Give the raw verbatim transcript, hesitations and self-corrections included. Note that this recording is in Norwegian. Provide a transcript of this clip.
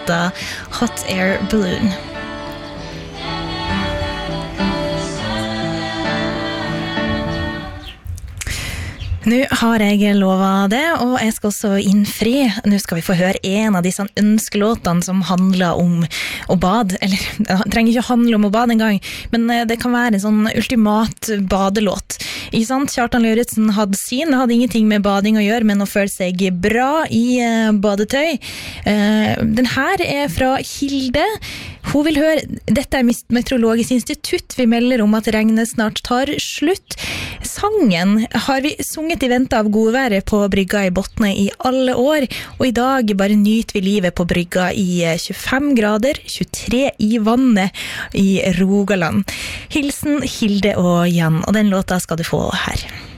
låta Hot Air Balloon. Nu har jeg lovet det, og jeg skal også innfri. Nå skal vi få høre en av disse ønskelåtene som handler om å bade. Eller, det trenger ikke handle om å bade en gang, men det kan være en sånn ultimat badelåt. Ikke sant? Kjartan Lauritzen hadde sin, det hadde ingenting med bading å gjøre, men å føle seg bra i badetøy. Den her er fra Hilde. Hun vil høre, dette er Meteorologisk institutt, vi melder om at regnet snart tar slutt. Sangen har vi sunget i vente av godværet på brygga i Botne i alle år, og i dag bare nyter vi livet på brygga i tjuefem grader, tjuetre i vannet i Rogaland. Hilsen Hilde og Jan, og den låta skal du få her.